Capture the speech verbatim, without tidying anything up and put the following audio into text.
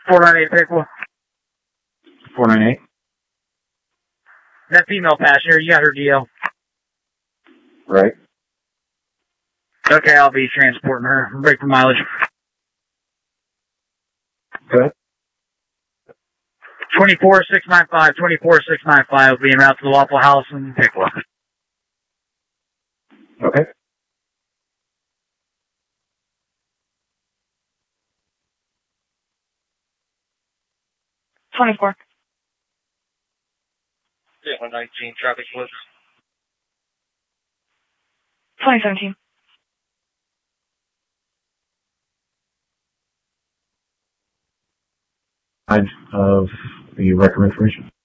four nine eight Pickwa. four nine eight. That female passenger, you got her D L. Right. Okay, I'll be transporting her. Break for mileage. Good. twenty-four six nine five, twenty-four six nine five will be en route to the Waffle House in Pickwa. Okay. twenty-four. Yeah, one nineteen, traffic was. twenty seventeen. Of the record information.